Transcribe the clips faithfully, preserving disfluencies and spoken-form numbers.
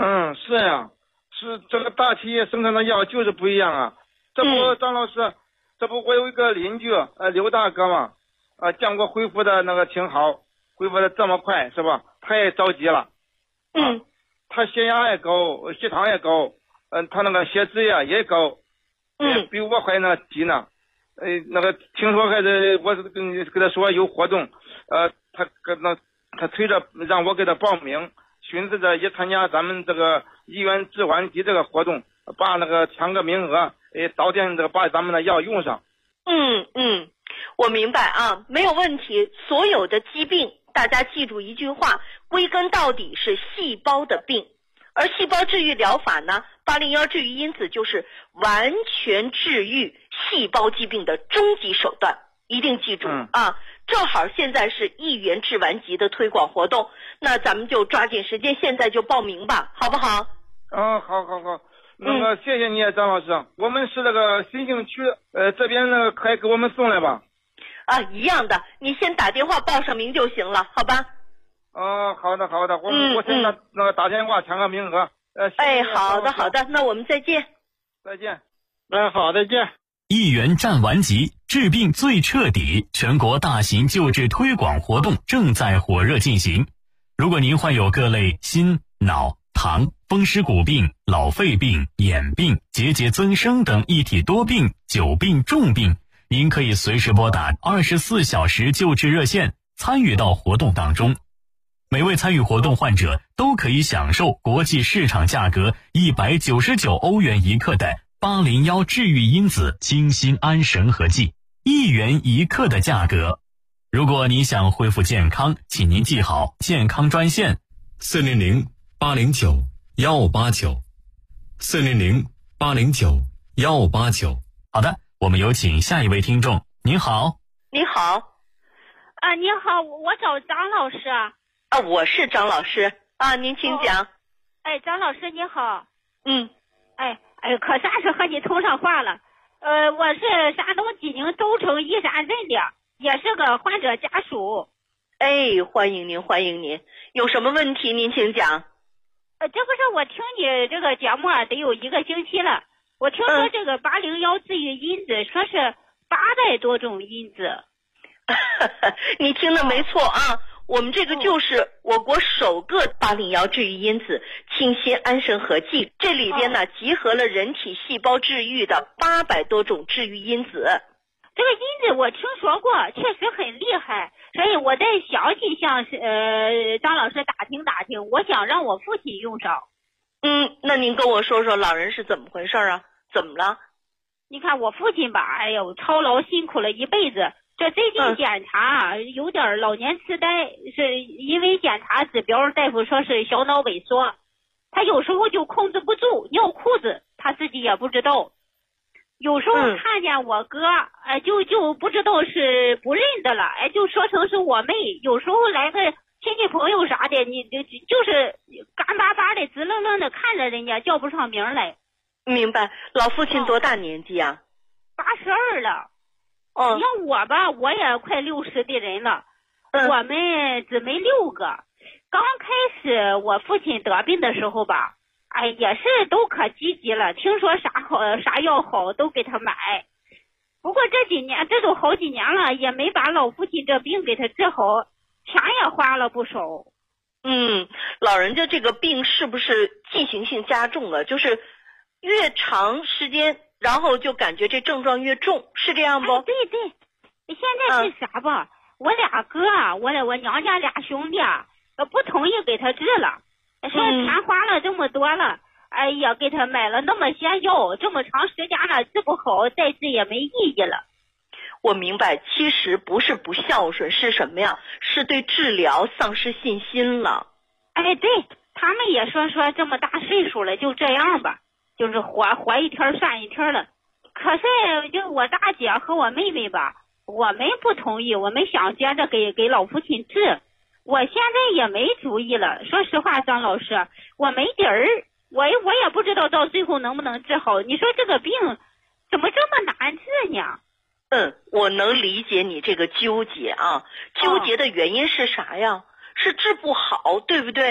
嗯，是呀，是这个大企业生产的药就是不一样啊。这不， 嗯、 张老师，这不我有一个邻居，呃，刘大哥嘛，啊，建国恢复的那个挺好，恢复的这么快是吧？他也着急了。 嗯。 啊、他血压也高，血糖也高，嗯、呃，他那个血脂呀也高， 嗯， 比我还那急呢。呃，那个听说还是我是跟跟他说有活动，呃，他跟那他催着让我给他报名，寻思着也参加咱们这个医院治顽疾这个活动，把那个抢个名额，诶，早点这个把咱们的药用上。 嗯嗯，我明白啊，没有问题。所有的疾病，大家记住一句话，归根到底是细胞的病。而细胞治愈疗法呢，八零一治愈因子就是完全治愈细胞疾病的终极手段，一定记住、 嗯、 啊！正好现在是一元治顽疾的推广活动，那咱们就抓紧时间，现在就报名吧，好不好？ 嗯，好好好，那个、嗯、谢谢你，张老师。我们是那个新兴区，呃，这边呢可以给我们送来吧？ 啊，一样的，你先打电话报上名就行了，好吧？ 哦，好的好的，我、 嗯、 我现在那个打电话抢个名额。呃， 哎，好的好的，那我们再见。 再见。哎，好，再见。 一元战顽疾，治病最彻底，全国大型救治推广活动正在火热进行。如果您患有各类心、脑、糖、风湿骨病、老肺病、眼病、结节增生等一体多病、久病重病，您可以随时拨打二十四小时救治热线，参与到活动当中。每位参与活动患者都可以享受国际市场价格一百九十九欧元一克的八零一治愈因子清心安神和剂，一元一克的价格。如果你想恢复健康，请您记好健康专线四零零八零九幺八九四零零八零九幺八九。好的，我们有请下一位听众。您好。 你好。 啊，你好，我找张老师。 啊，我是张老师啊，您请讲。 哦、哎，张老师你好。 嗯。 哎哎，可算是和你通上话了。呃，我是山东济宁周城义山镇的，也是个患者家属。 哎，欢迎您，欢迎您。有什么问题您请讲。 呃，这不是我听你这个节目啊，得有一个星期了。我听说这个八零一治愈因子，说是八百多种因子。 你听的没错啊。我们这个就是我国首个八零一治愈因子清心安神和剂，这里边呢集合了人体细胞治愈的八百多种治愈因子。 这个因子我听说过，确实很厉害，所以我在详细向呃张老师打听打听，我想让我父亲用上。 嗯，那您跟我说说老人是怎么回事啊？怎么了？ 你看我父亲吧，哎呦，操劳辛苦了一辈子。这最近检查、嗯、有点老年痴呆，是因为检查指标大夫说是小脑萎缩，他有时候就控制不住尿裤子，他自己也不知道。有时候看见我哥，哎、嗯，就就不知道是不认得了，哎，就说成是我妹。有时候来个亲戚朋友啥的，你就就是干巴巴的、直愣愣的看着人家，叫不上名来。 明白。老父亲多大年纪啊？ 八十二了。 哦， 你像我吧，我也快六十的人了， 嗯、 我们姊妹六个。刚开始我父亲得病的时候吧，哎，也是都可积极了，听说啥好啥药好都给他买。不过这几年，这都好几年了，也没把老父亲这病给他治好，钱也花了不少。 嗯，老人家这个病是不是进行性加重了？就是越长时间。然后就感觉这症状越重，是这样不？ 哎、对对，现在是啥吧？嗯、我俩哥啊，我我娘家俩兄弟啊，不同意给他治了，说钱花了这么多了，哎呀，给他买了那么些药，这么长时间了治不好，再治也没意义了。 我明白，其实不是不孝顺，是什么呀？是对治疗丧失信心了。 哎，对他们也说说这么大岁数了，就这样吧。就是活活一天算一天了，可是就我大姐和我妹妹吧，我们不同意，我们想接着给给老父亲治，我现在也没主意了。说实话，张老师，我没底儿，我我也不知道到最后能不能治好。你说这个病怎么这么难治呢？ 嗯，我能理解你这个纠结啊，纠结的原因是啥呀？是治不好，对不对？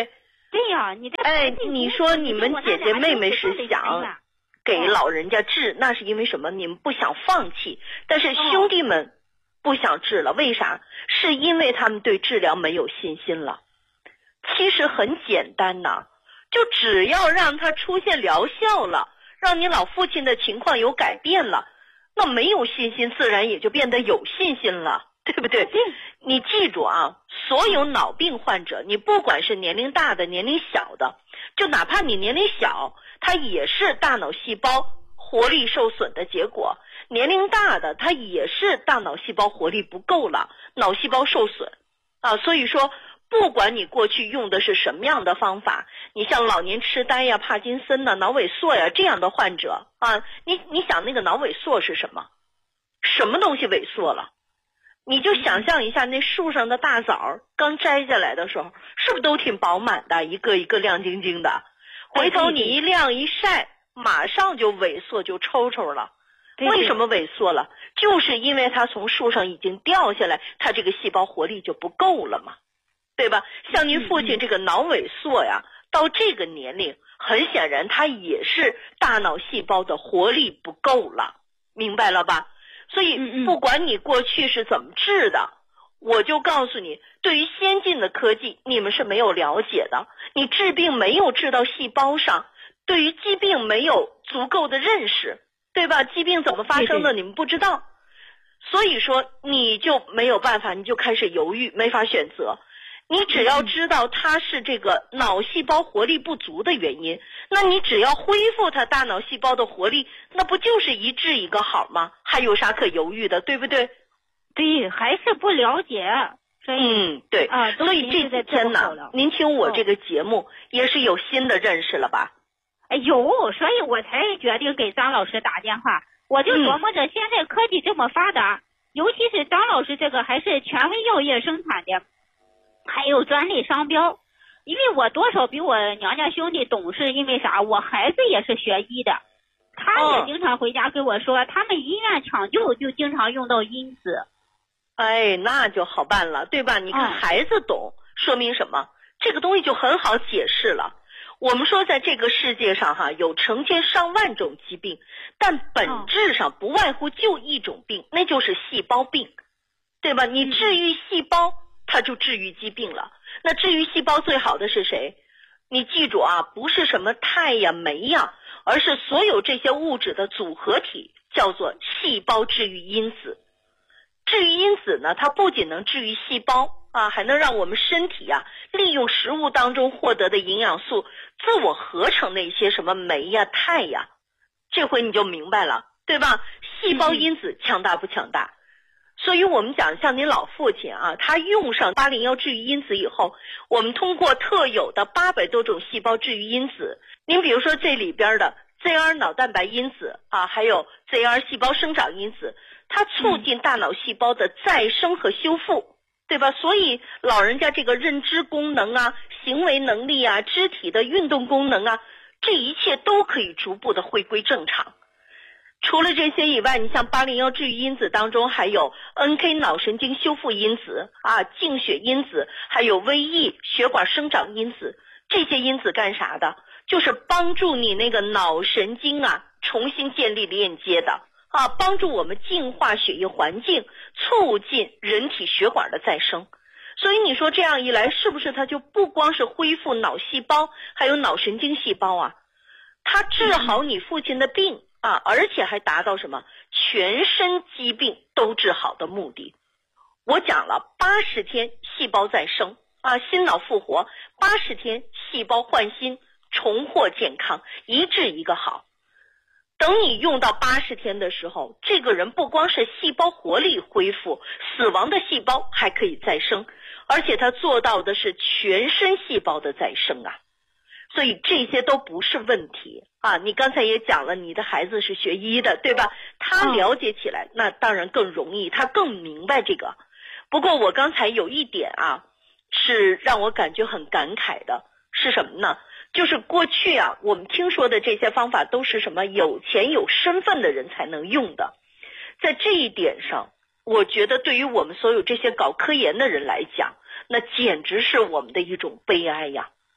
对呀，你这哎，你说你们姐姐妹妹是想给老人家治，那是因为什么？你们不想放弃，但是兄弟们不想治了，为啥？是因为他们对治疗没有信心了。其实很简单呐，就只要让他出现疗效了，让你老父亲的情况有改变了，那没有信心自然也就变得有信心了，对不对？你记住啊，所有脑病患者，你不管是年龄大的年龄小的，就哪怕你年龄小，它也是大脑细胞活力受损的结果，年龄大的它也是大脑细胞活力不够了，脑细胞受损啊。所以说不管你过去用的是什么样的方法，你像老年痴呆呀、帕金森呐、脑萎缩呀这样的患者啊，你你想那个脑萎缩是什么？什么东西萎缩了？你就想象一下，那树上的大枣刚摘下来的时候，是不是都挺饱满的，一个一个亮晶晶的？回头你一晾一晒，马上就萎缩，就抽抽了。为什么萎缩了？就是因为它从树上已经掉下来，它这个细胞活力就不够了嘛，对吧？像您父亲这个脑萎缩呀，到这个年龄，很显然他也是大脑细胞的活力不够了，明白了吧？所以不管你过去是怎么治的，我就告诉你，对于先进的科技你们是没有了解的，你治病没有治到细胞上，对于疾病没有足够的认识，对吧？疾病怎么发生的你们不知道，所以说你就没有办法，你就开始犹豫，没法选择。你只要知道它是这个脑细胞活力不足的原因，那你只要恢复它大脑细胞的活力，那不就是一治一个好吗？还有啥可犹豫的，对不对？ 对，还是不了解，所以嗯，对啊， 所以这几天呢，您听我这个节目也是有新的认识了吧？ 哎，有，所以我才决定给张老师打电话。我就琢磨着，现在科技这么发达，嗯、尤其是张老师这个还是权威药业生产的。还有专利商标，因为我多少比我娘家兄弟懂事，因为啥？我孩子也是学医的，他也经常回家跟我说，哦、他们医院抢救就经常用到因子。 哎，那就好办了，对吧？你看孩子懂，嗯、说明什么？这个东西就很好解释了。我们说在这个世界上哈，有成千上万种疾病，但本质上不外乎就一种病，那就是细胞病，对吧？你治愈细胞。它就治愈疾病了。那治愈细胞最好的是谁？你记住啊，不是什么肽呀、酶呀，而是所有这些物质的组合体，叫做细胞治愈因子。治愈因子呢，它不仅能治愈细胞啊，还能让我们身体啊利用食物当中获得的营养素自我合成那些什么酶呀、肽呀。这回你就明白了，对吧？细胞因子强大不强大？所以我们讲像您老父亲啊，他用上八零幺治愈因子以后，我们通过特有的八百多种细胞治愈因子，您比如说这里边的 Z R 脑蛋白因子啊，还有 Z R 细胞生长因子，它促进大脑细胞的再生和修复，对吧？所以老人家这个认知功能啊、行为能力啊、肢体的运动功能啊，这一切都可以逐步的回归正常。除了这些以外，你像八零幺治愈因子当中还有 N K 脑神经修复因子啊、净血因子，还有 V E 血管生长因子。这些因子干啥的？就是帮助你那个脑神经啊重新建立链接的啊，帮助我们净化血液环境，促进人体血管的再生。所以你说这样一来，是不是它就不光是恢复脑细胞，还有脑神经细胞啊？它治好你父亲的病啊，而且还达到什么全身疾病都治好的目的。我讲了八十天细胞再生啊，心脑复活，八十天细胞换新，重获健康，一治一个好。等你用到八十天的时候，这个人不光是细胞活力恢复，死亡的细胞还可以再生，而且他做到的是全身细胞的再生啊。所以这些都不是问题啊！你刚才也讲了，你的孩子是学医的，对吧？他了解起来，那当然更容易，他更明白这个。不过我刚才有一点啊，是让我感觉很感慨的，是什么呢？就是过去啊，我们听说的这些方法都是什么有钱有身份的人才能用的。在这一点上，我觉得对于我们所有这些搞科研的人来讲，那简直是我们的一种悲哀呀。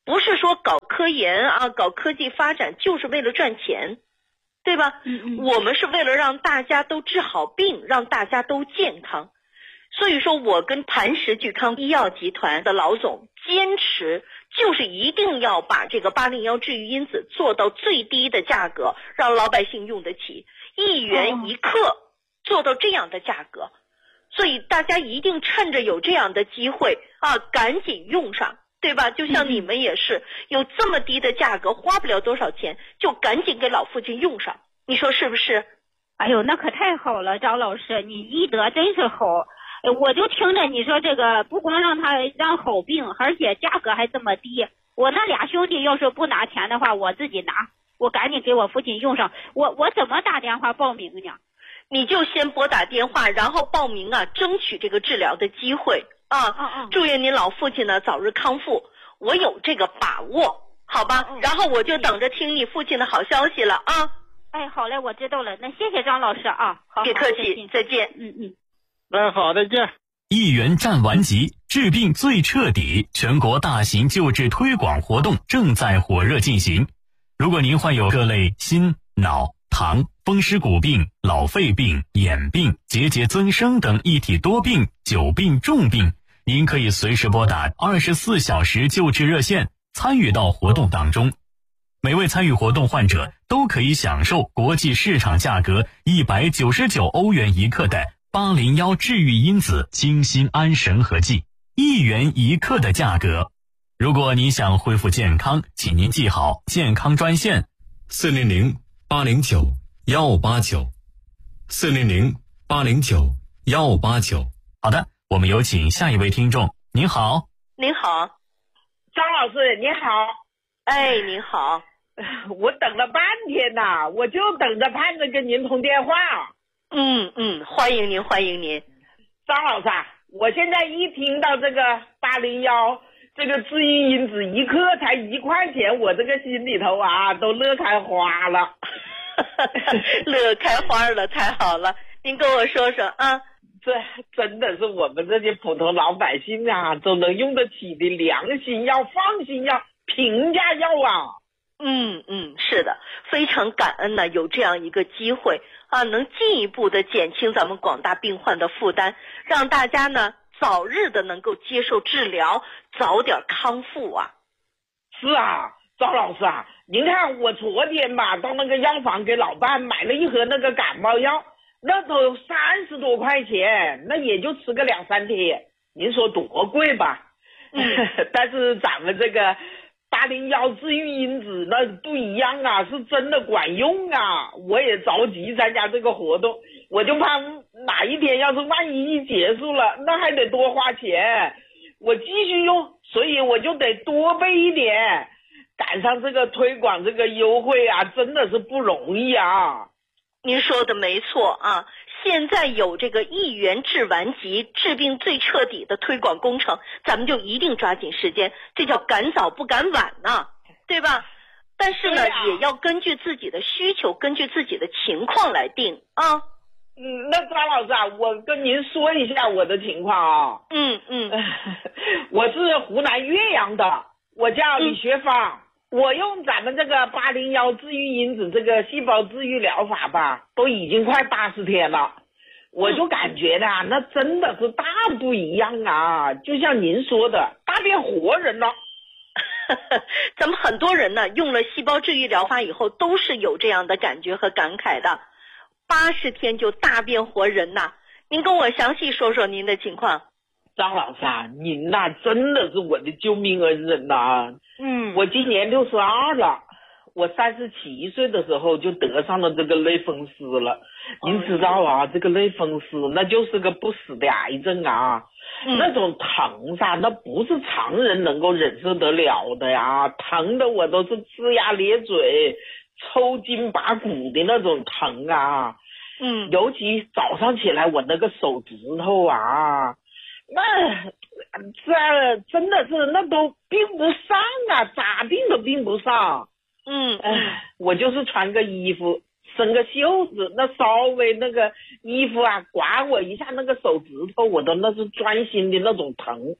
不是说搞科研啊，搞科技发展就是为了赚钱，对吧？ 嗯嗯， 我们是为了让大家都治好病，让大家都健康。所以说我跟磐石聚康医药集团的老总坚持，就是一定要把这个八零幺治愈因子做到最低的价格，让老百姓用得起，一元一克做到这样的价格。所以大家一定趁着有这样的机会啊，赶紧用上，对吧？就像你们也是有这么低的价格，花不了多少钱，就赶紧给老父亲用上，你说是不是？ 哎呦，那可太好了，张老师，你医德真是好。我就听着你说这个，不光让他让好病，而且价格还这么低。我那俩兄弟要是不拿钱的话，我自己拿，我赶紧给我父亲用上。我我怎么打电话报名呢？ 你就先拨打电话，然后报名啊，争取这个治疗的机会啊。 嗯嗯。 祝愿您老父亲呢早日康复，我有这个把握，好吧？嗯嗯，然后我就等着听你父亲的好消息了啊。 哎，好嘞，我知道了。那谢谢张老师啊，好， 别客气，再见。 嗯嗯。 那好的，见。 一元战完疾，治病最彻底，全国大型救治推广活动正在火热进行。如果您患有各类心、脑、糖、风湿骨病、老肺病、眼病、结节增生等一体多病、久病重病，您可以随时拨打二十四小时救治热线，参与到活动当中。每位参与活动患者都可以享受国际市场价格一百九十九欧元一克的八零幺治愈因子清心安神合剂，一元一克的价格。如果你想恢复健康，请您记好健康专线四零零八零九幺八九四零零八零九幺八九。好的，我们有请下一位听众。您好。 您好。 张老师你好。 哎，您好。 我等了半天呐，我就等着盼着跟您通电话。 嗯嗯，欢迎您，欢迎您。 张老师啊，我现在一听到这个八零幺这个治愈因子一克才一块钱，我这个心里头啊都乐开花了。 乐开花了，太好了。您跟我说说啊， 这真的是我们这些普通老百姓啊都能用得起的良心药、放心药、平价药啊。 嗯嗯，是的，非常感恩呢，有这样一个机会啊，能进一步的减轻咱们广大病患的负担，让大家呢早日的能够接受治疗，早点康复啊。 是啊，赵老师啊，您看我昨天吧到那个药房给老伴买了一盒那个感冒药，那都三十多块钱，那也就吃个两三天，您说多贵吧？ 嗯， 但是咱们这个八零幺治愈因子那不一样啊，是真的管用啊！我也着急参加这个活动，我就怕哪一天要是万一一结束了，那还得多花钱，我继续用，所以我就得多备一点，赶上这个推广这个优惠啊，真的是不容易啊！ 您说的没错啊，现在有这个一元治完疾，治病最彻底的推广工程，咱们就一定抓紧时间，这叫赶早不赶晚呐，对吧？但是呢，啊、也要根据自己的需求，根据自己的情况来定啊。 嗯，那张老师啊，我跟您说一下我的情况啊。 嗯嗯， 我是湖南岳阳的，我叫李学芳。嗯，我用咱们这个八零幺治愈因子这个细胞治愈疗法吧，都已经快八十天了，我就感觉呢，那真的是大不一样啊！就像您说的，大变活人了。 咱们很多人呢，用了细胞治愈疗法以后，都是有这样的感觉和感慨的。八十天就大变活人呐！您跟我详细说说您的情况。 张老师啊，您呐、啊、真的是我的救命恩人呐、啊！ 嗯， 我今年六十二了，我三十七岁的时候就得上了这个类风湿了。您知道啊，这个类风湿那就是个不死的癌症啊，嗯、那种疼噻，那不是常人能够忍受得了的呀，疼的我都是龇牙咧嘴、抽筋拔骨的那种疼啊。 嗯， 尤其早上起来我那个手指头啊。那这真的是那都并不上啊，咋病都病不上。 嗯， 哎，我就是穿个衣服，伸个袖子，那稍微那个衣服啊刮我一下那个手指头，我都那是钻心的那种疼。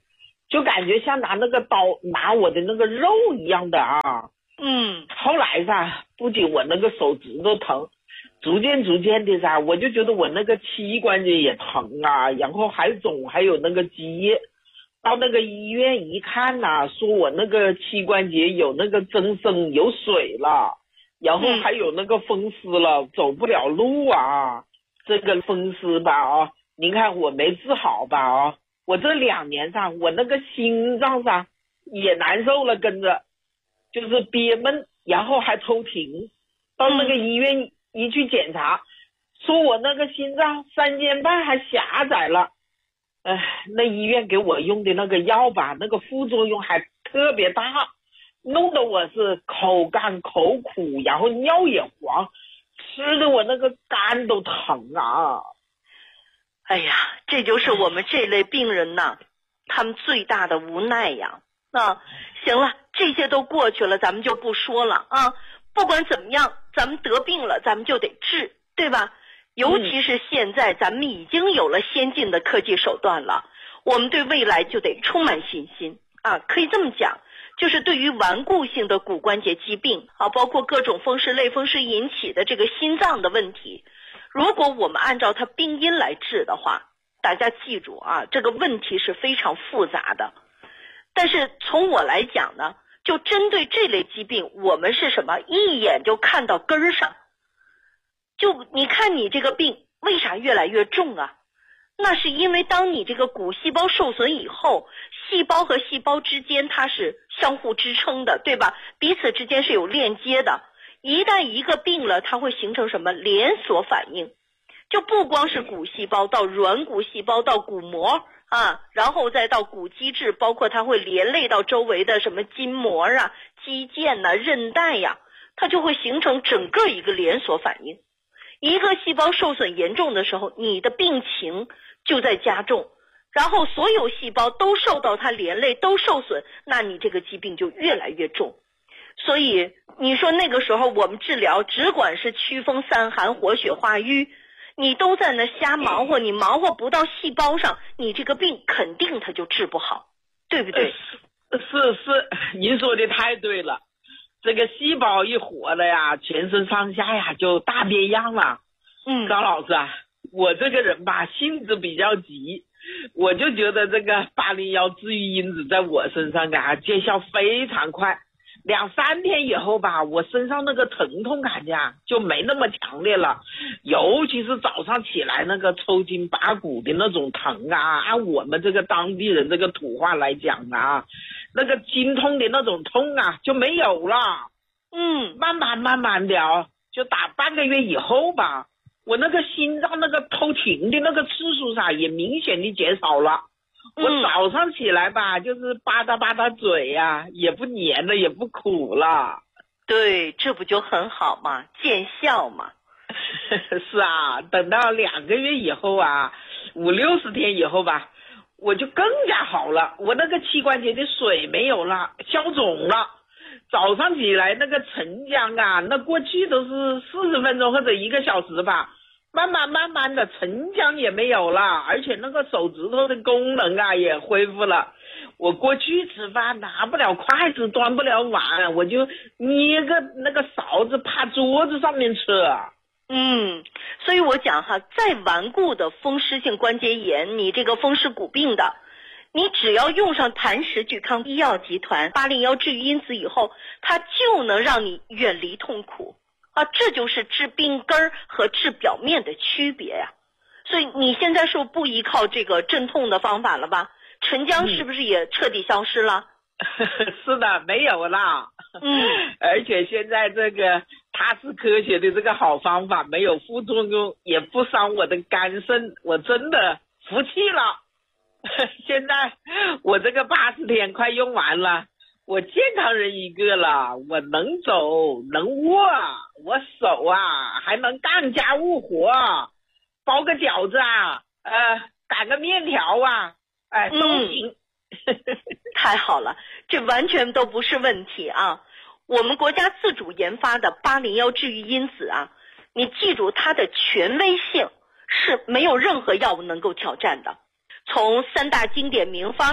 就感觉像拿那个刀拿我的那个肉一样的啊。 嗯， 后来噻，不仅我那个手指头疼，逐渐逐渐的噻，我就觉得我那个膝关节也疼啊，然后还肿，还有那个积液。到那个医院一看呐、啊，说我那个膝关节有那个增生，有水了，然后还有那个风湿了，走不了路啊。这个风湿吧啊，您看我没治好吧啊，我这两年上我那个心脏上也难受了，跟着就是憋闷，然后还抽停。到那个医院一去检查，说我那个心脏三尖瓣还狭窄了。哎，那医院给我用的那个药吧，那个副作用还特别大，弄得我是口干口苦，然后尿也黄，吃的我那个肝都疼啊。 哎呀，这就是我们这类病人呐，他们最大的无奈呀。啊，行了，这些都过去了，咱们就不说了啊。不管怎么样，咱们得病了，咱们就得治，对吧？尤其是现在咱们已经有了先进的科技手段了，我们对未来就得充满信心啊！可以这么讲，就是对于顽固性的骨关节疾病啊，包括各种风湿类风湿引起的这个心脏的问题，如果我们按照它病因来治的话，大家记住啊，这个问题是非常复杂的。但是从我来讲呢，就针对这类疾病，我们是什么？一眼就看到根儿上。就你看你这个病为啥越来越重啊？那是因为当你这个骨细胞受损以后，细胞和细胞之间它是相互支撑的，对吧？彼此之间是有链接的。一旦一个病了，它会形成什么连锁反应？就不光是骨细胞到软骨细胞到骨膜啊，然后再到骨基质，包括它会连累到周围的什么筋膜啊、肌腱呐、啊、韧带呀、啊，它就会形成整个一个连锁反应。一个细胞受损严重的时候，你的病情就在加重，然后所有细胞都受到它连累，都受损，那你这个疾病就越来越重。所以你说那个时候我们治疗只管是祛风散寒活血化瘀，你都在那瞎忙活，你忙活不到细胞上，你这个病肯定它就治不好，对不对？ 是是，您说的太对了。这个细胞一活了呀，全身上下呀就大变样了。嗯，高老师啊，我这个人吧性子比较急，我就觉得这个八零幺治愈因子在我身上啊见效非常快。两三天以后吧，我身上那个疼痛感呀就没那么强烈了，尤其是早上起来那个抽筋拔骨的那种疼啊，按我们这个当地人这个土话来讲啊，那个筋痛的那种痛啊就没有了。嗯，慢慢慢慢的啊，就打半个月以后吧，我那个心脏那个偷停的那个次数上也明显的减少了。我早上起来吧，就是吧嗒吧嗒嘴呀、啊，也不黏了，也不苦了。 对，这不就很好嘛，见效嘛。 是啊，等到两个月以后啊，五六十天以后吧，我就更加好了。我那个膝关节的水没有了，消肿了。早上起来那个晨僵啊，那过去都是四十分钟或者一个小时吧。慢慢慢慢的晨僵也没有了，而且那个手指头的功能啊也恢复了。我过去吃饭拿不了筷子，端不了碗，我就捏个那个勺子趴桌子上面吃。 嗯，所以我讲哈，再顽固的风湿性关节炎，你这个风湿骨病的，你只要用上谭氏聚康医药集团八零幺治愈因子以后，它就能让你远离痛苦。啊，这就是治病根儿和治表面的区别呀、啊。所以你现在是不依靠这个镇痛的方法了吧？晨僵是不是也彻底消失了？ 嗯、是的，没有了。 嗯， 而且现在这个它是科学的这个好方法，没有副作用，也不伤我的肝肾，我真的服气了。现在我这个八十天快用完了。我健康人一个了，我能走能卧，我手啊还能干家务活，包个饺子啊，呃，擀个面条啊，哎、呃，都行。 嗯、太好了，这完全都不是问题啊！我们国家自主研发的八零幺治愈因子啊，你记住它的权威性是没有任何药物能够挑战的。从三大经典名方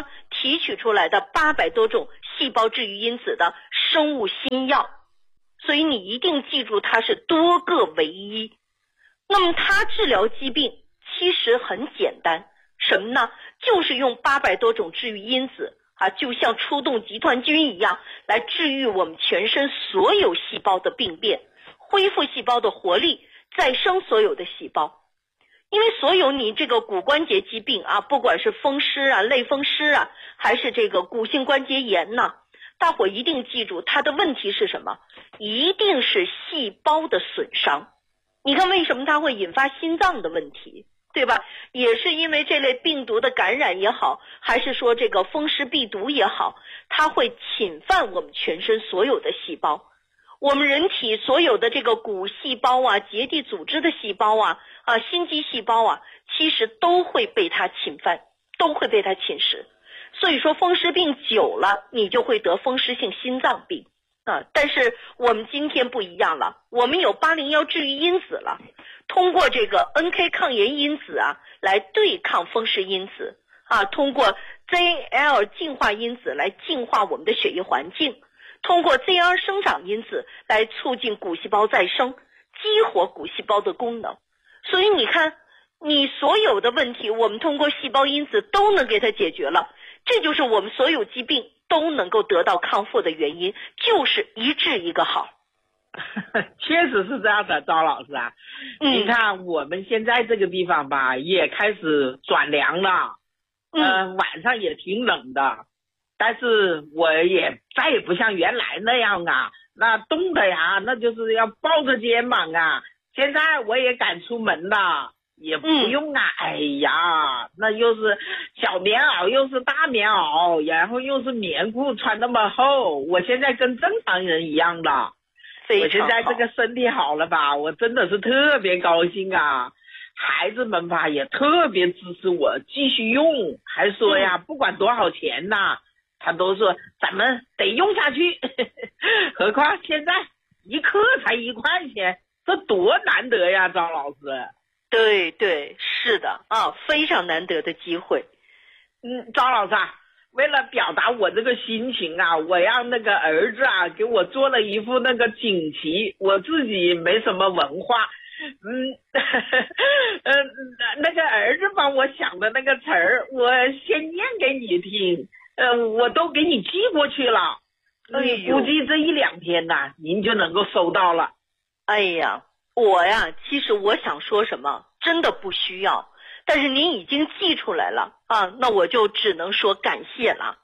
提取出来的八百多种细胞治愈因子的生物新药，所以你一定记住它是多个为一。那么它治疗疾病其实很简单，什么呢？就是用八百多种治愈因子啊，就像出动集团军一样，来治愈我们全身所有细胞的病变，恢复细胞的活力，再生所有的细胞。因为所有你这个骨关节疾病啊，不管是风湿啊、类风湿啊，还是这个骨性关节炎呢，大伙一定记住它的问题是什么？一定是细胞的损伤。你看为什么它会引发心脏的问题，对吧？也是因为这类病毒的感染也好，还是说这个风湿病毒也好，它会侵犯我们全身所有的细胞。我们人体所有的这个骨细胞啊、结缔组织的细胞啊、啊心肌细胞啊，其实都会被它侵犯，都会被它侵蚀。所以说风湿病久了，你就会得风湿性心脏病啊。但是我们今天不一样了，我们有八零一治愈因子了，通过这个 N K 抗炎因子啊，来对抗风湿因子啊，通过 Z L 净化因子来净化我们的血液环境。通过 Z R 生长因子来促进骨细胞再生，激活骨细胞的功能。所以你看，你所有的问题我们通过细胞因子都能给它解决了，这就是我们所有疾病都能够得到康复的原因，就是一治一个好。 确实是这样的，赵老师啊， 嗯、 你看我们现在这个地方吧，也开始转凉了，嗯、呃，晚上也挺冷的。但是我也再也不像原来那样啊，那冻的呀，那就是要抱着肩膀啊。现在我也敢出门了，也不用啊。嗯、哎呀，那又是小棉袄，又是大棉袄，然后又是棉裤穿那么厚，我现在跟正常人一样的。我现在这个身体好了吧，我真的是特别高兴啊。孩子们吧也特别支持我继续用，还说呀，嗯、不管多少钱呐。他都说咱们得用下去，何况现在一克才一块钱，这多难得呀，张老师。 对对，是的啊，非常难得的机会。 嗯，张老师啊，为了表达我这个心情啊，我让那个儿子啊给我做了一副那个锦旗，我自己没什么文化，嗯，呃，那个儿子帮我想的那个词儿，我先念给你听。呃，我都给你寄过去了，嗯，估计这一两天呐，您就能够收到了。 哎呀，我呀，其实我想说什么，真的不需要，但是您已经寄出来了啊，那我就只能说感谢了。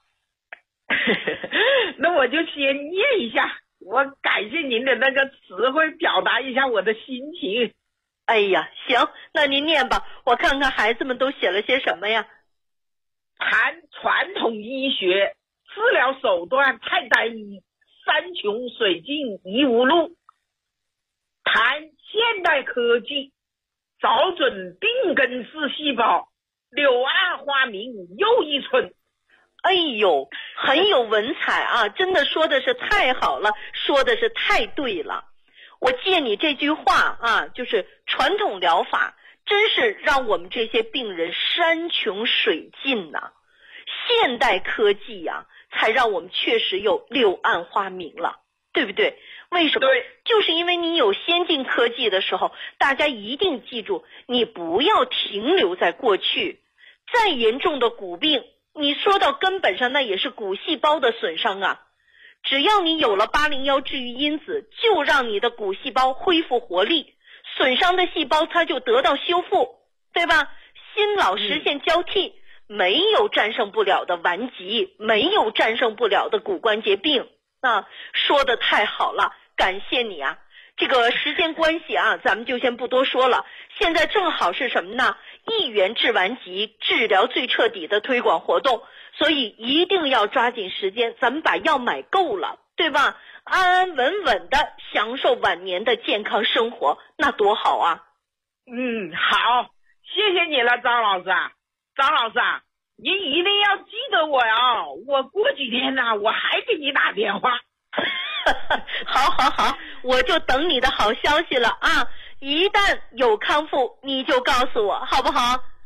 那我就先念一下，我感谢您的那个词汇，表达一下我的心情。 哎呀，行，那您念吧，我看看孩子们都写了些什么呀。 谈传统医学治疗手段太单一，山穷水尽疑无路。谈现代科技找准病根治细胞，柳暗花明又一村。 哎呦，很有文采啊，真的说的是太好了，说的是太对了。我借你这句话啊，就是传统疗法真是让我们这些病人山穷水尽呐、啊，现代科技呀、啊，才让我们确实有柳暗花明了，对不对？为什么？ 对， 就是因为你有先进科技的时候，大家一定记住，你不要停留在过去。再严重的骨病，你说到根本上，那也是骨细胞的损伤啊。只要你有了八零一治愈因子，就让你的骨细胞恢复活力，损伤的细胞它就得到修复，对吧？新老实现交替，嗯、没有战胜不了的顽疾，没有战胜不了的骨关节病啊！说的太好了，感谢你啊！这个时间关系啊，咱们就先不多说了。现在正好是什么呢？一元治顽疾，治疗最彻底的推广活动，所以一定要抓紧时间，咱们把药买够了，对吧？安安稳稳的享受晚年的健康生活，那多好啊！ 嗯，好，谢谢你了，张老师啊，张老师啊，您一定要记得我呀！我过几天呢、啊，我还给你打电话。 好好好，我就等你的好消息了啊！一旦有康复，你就告诉我，好不好？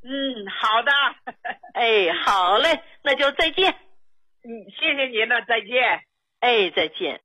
嗯，好的。 哎，好嘞，那就再见。 嗯，谢谢您了，再见。 哎，再见。